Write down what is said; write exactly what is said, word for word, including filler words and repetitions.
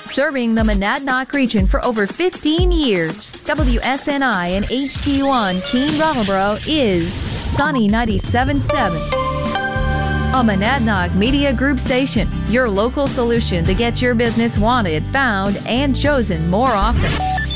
Serving the Monadnock region for over fifteen years, W S N I and H Q one Keene Brattleboro is Sunny ninety-seven point seven. A Monadnock Media Group station, your local solution to get your business wanted, found, and chosen more often.